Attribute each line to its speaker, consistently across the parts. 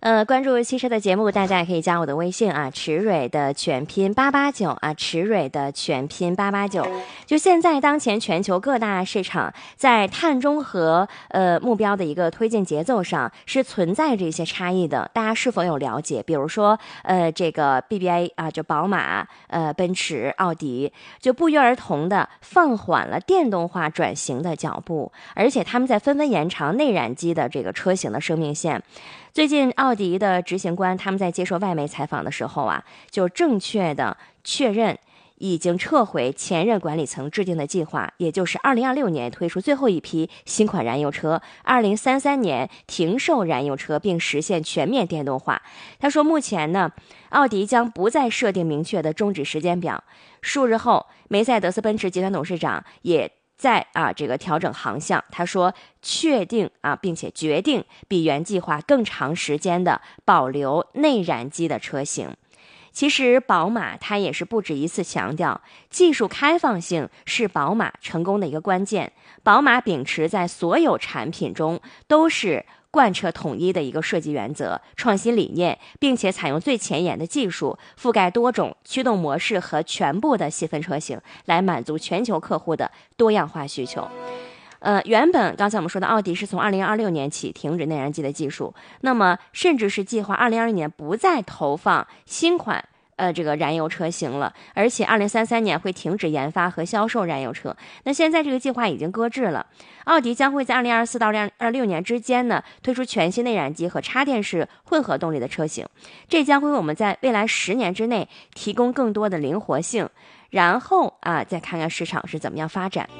Speaker 1: 关注汽车的节目，大家也可以加我的微信啊，驰蕊的全拼889啊，驰蕊的全拼889。就现在当前全球各大市场在碳中和目标的一个推进节奏上是存在着一些差异的，大家是否有了解？比如说这个 BBA 啊，就宝马、奔驰、奥迪就不约而同的放缓了电动化转型的脚步，而且他们在纷纷延长内燃机的这个车型的生命线。最近奥迪的执行官他们在接受外媒采访的时候啊，就正确的确认已经撤回前任管理层制定的计划，也就是2026年推出最后一批新款燃油车，2033年停售燃油车并实现全面电动化。他说目前呢，奥迪将不再设定明确的终止时间表。数日后，梅赛德斯奔驰集团董事长也在这个调整航向，他说确定并且决定比原计划更长时间的保留内燃机的车型。其实宝马它也是不止一次强调，技术开放性是宝马成功的一个关键。宝马秉持在所有产品中都是贯彻统一的一个设计原则、创新理念，并且采用最前沿的技术，覆盖多种驱动模式和全部的细分车型，来满足全球客户的多样化需求。原本刚才我们说的奥迪是从2026年起停止内燃机的技术，那么甚至是计划2026年不再投放新款这个燃油车型了，而且2033年会停止研发和销售燃油车。那现在这个计划已经搁置了，奥迪将会在2024到2026年之间呢推出全新内燃机和插电式混合动力的车型，这将会为我们在未来10年之内提供更多的灵活性，然后再看看市场是怎么样发展。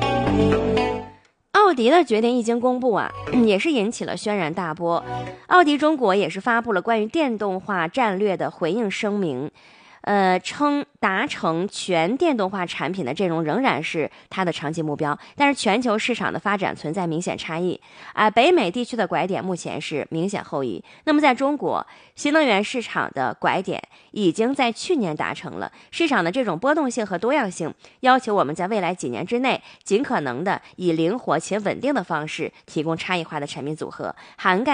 Speaker 1: 奥迪的决定一经公布也是引起了轩然大波。奥迪中国也是发布了关于电动化战略的回应声明，称达成全电动化产品的阵容仍然是它的长期目标，但是全球市场的发展存在明显差异北美地区的拐点目前是明显后移。那么在中国，新能源市场的拐点已经在去年达成了，市场的这种波动性和多样性要求我们在未来几年之内尽可能的以灵活且稳定的方式提供差异化的产品组合，涵盖